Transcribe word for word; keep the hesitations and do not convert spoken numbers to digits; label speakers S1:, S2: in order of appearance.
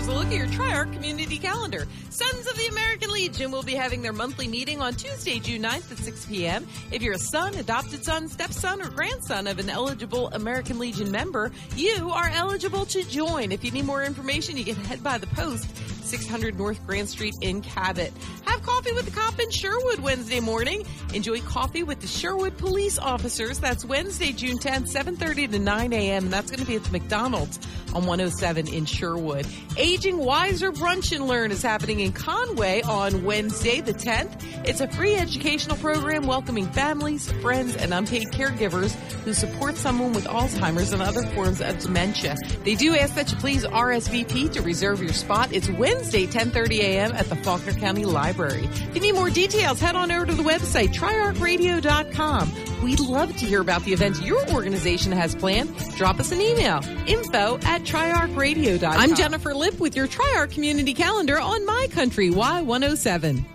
S1: here's a look at your Tri-Arc community calendar. Sons of the American Legion will be having their monthly meeting on Tuesday, June ninth at six p.m. If you're a son, adopted son, stepson, or grandson of an eligible American Legion member, you are eligible to join. If you need more information, you can head by the post, six hundred North Grand Street in Cabot. Have coffee with the cop in Sherwood Wednesday morning. Enjoy coffee with the Sherwood police officers. That's Wednesday, June tenth, seven thirty to nine a.m. And that's going to be at the McDonald's on one oh seven in Sherwood. Aging Wiser Brunch and Learn is happening in Conway on Wednesday, the tenth. It's a free educational program welcoming families, friends, and unpaid caregivers who support someone with Alzheimer's and other forms of dementia. They do ask that you please R S V P to reserve your spot. It's Wednesday, ten thirty a.m. at the Faulkner County Library. If you need more details, head on over to the website, tri arc radio dot com. We'd love to hear about the events your organization has planned. Drop us an email, info at tri arc radio dot com. I'm Jennifer Lipp with your Tri-Arc Community Calendar on My Country Y one oh seven.